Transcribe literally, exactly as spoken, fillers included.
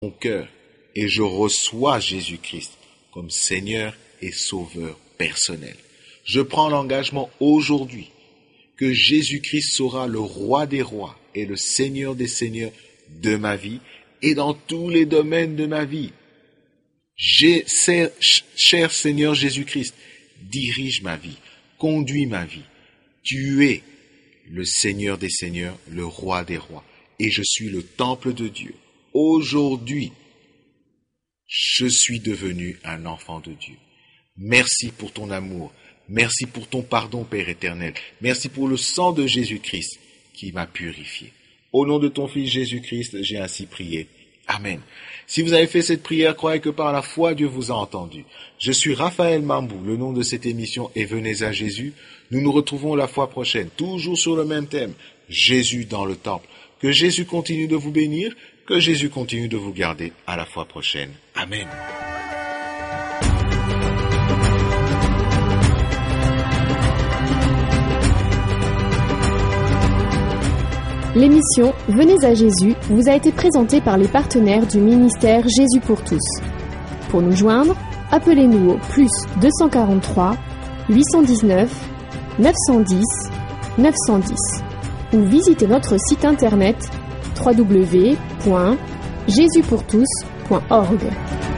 mon cœur et je reçois Jésus-Christ comme Seigneur et Sauveur personnel. Je prends l'engagement aujourd'hui que Jésus-Christ sera le roi des rois et le Seigneur des seigneurs de ma vie et dans tous les domaines de ma vie. J'ai, cher Seigneur Jésus-Christ, dirige ma vie, conduis ma vie. Tu es le Seigneur des seigneurs, le roi des rois, et je suis le temple de Dieu. Aujourd'hui, je suis devenu un enfant de Dieu. Merci pour ton amour. Merci pour ton pardon, Père éternel. Merci pour le sang de Jésus-Christ qui m'a purifié. Au nom de ton Fils Jésus-Christ, j'ai ainsi prié. Amen. Si vous avez fait cette prière, croyez que par la foi, Dieu vous a entendu. Je suis Raphaël Mambou, le nom de cette émission est Venez à Jésus. Nous nous retrouvons la fois prochaine, toujours sur le même thème, Jésus dans le temple. Que Jésus continue de vous bénir, que Jésus continue de vous garder. À la fois prochaine. Amen. L'émission Venez à Jésus vous a été présentée par les partenaires du ministère Jésus pour tous. Pour nous joindre, appelez-nous au plus deux cent quarante-trois, huit cent dix-neuf, neuf cent dix, neuf cent dix ou visitez notre site internet w w w point jésus pour tous point org.